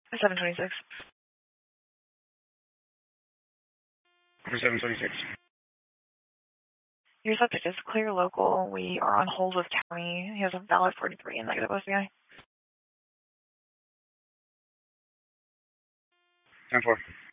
726. For 726. Your subject is clear local. We are on hold with county. He has a valid 43 and negative OCI. 10-4.